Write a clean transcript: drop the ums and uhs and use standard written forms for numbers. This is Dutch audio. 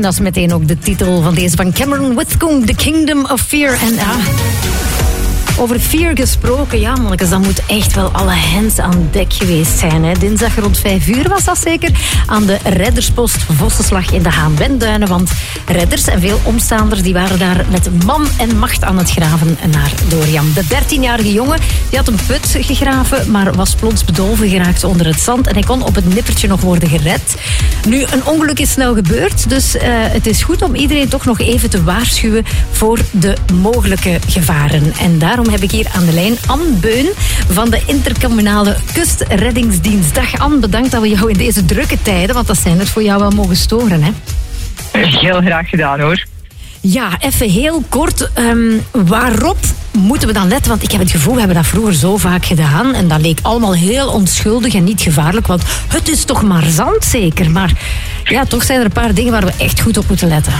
dat is meteen ook de titel van deze van Cameron Whitcomb, The Kingdom of Fear. En over fear gesproken, ja mannetjes, dat moet echt wel alle hens aan dek geweest zijn. Hè. Dinsdag rond 5 was dat zeker, aan de redderspost Vossenslag in de Haan-Wenduinen. Want redders en veel omstaanders die waren daar met man en macht aan het graven naar Dorian. De 13-jarige jongen die had een put gegraven, maar was plots bedolven geraakt onder het zand. En hij kon op het nippertje nog worden gered. Nu, een ongeluk is snel gebeurd, dus het is goed om iedereen toch nog even te waarschuwen voor de mogelijke gevaren. En daarom heb ik hier aan de lijn Anne Beun van de Intercommunale Kustreddingsdienst. Dag Anne, bedankt dat we jou in deze drukke tijden, want dat zijn het voor jou wel mogen storen, hè? Heel graag gedaan, hoor. Ja, even heel kort. Waarop moeten we dan letten? Want ik heb het gevoel, we hebben dat vroeger zo vaak gedaan. En dat leek allemaal heel onschuldig en niet gevaarlijk. Want het is toch maar zand, zeker. Maar ja, toch zijn er een paar dingen waar we echt goed op moeten letten.